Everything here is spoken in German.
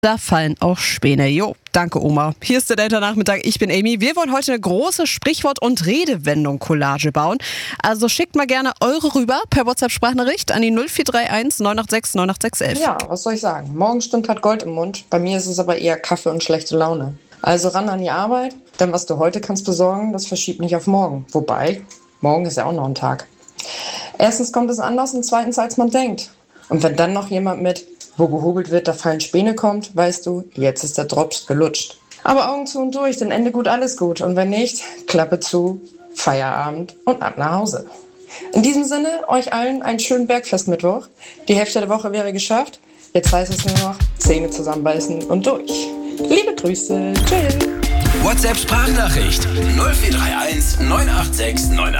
Da fallen auch Späne. Jo, danke Oma. Hier ist der Delta-Nachmittag. Ich bin Amy. Wir wollen heute eine große Sprichwort- und Redewendung-Collage bauen. Also schickt mal gerne eure rüber per WhatsApp-Sprachnachricht an die 0431 986 98611. Ja, was soll ich sagen? Morgenstund hat Gold im Mund. Bei mir ist es aber eher Kaffee und schlechte Laune. Also ran an die Arbeit, denn was du heute kannst besorgen, das verschiebt nicht auf morgen. Wobei, morgen ist ja auch noch ein Tag. Erstens kommt es anders und zweitens, als man denkt. Und wenn dann noch jemand mit "wo gehobelt wird, da fallen Späne" kommt, weißt du, jetzt ist der Drops gelutscht. Aber Augen zu und durch, denn Ende gut, alles gut. Und wenn nicht, Klappe zu, Feierabend und ab nach Hause. In diesem Sinne, euch allen einen schönen Bergfestmittwoch. Die Hälfte der Woche wäre geschafft. Jetzt heißt es nur noch Zähne zusammenbeißen und durch. Liebe Grüße, tschüss. WhatsApp-Sprachnachricht 0431 986 986.